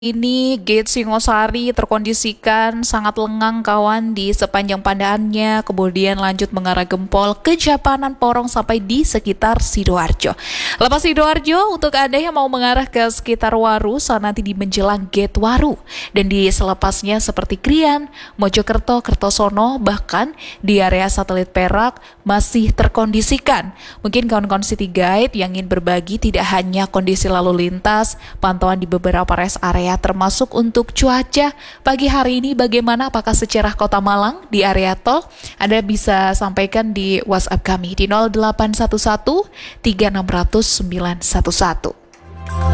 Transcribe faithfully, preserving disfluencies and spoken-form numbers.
Ini Gate Singosari terkondisikan sangat lengang kawan di sepanjang pandaannya, kemudian lanjut mengarah Gempol ke Japanan Porong sampai di sekitar Sidoarjo. Lepas Sidoarjo, untuk Anda yang mau mengarah ke sekitar Waru, saat nanti di menjelang Gate Waru. Dan di selepasnya seperti Krian, Mojokerto, Kertosono, bahkan di area satelit Perak masih terkondisikan. Mungkin kawan-kawan City Guide yang ingin berbagi tidak hanya kondisi lalu lintas, pantauan di beberapa rest area termasuk untuk cuaca pagi hari ini bagaimana, apakah secerah Kota Malang di area tol? Anda bisa sampaikan di WhatsApp kami di nol delapan satu satu tiga enam nol nol sembilan satu satu.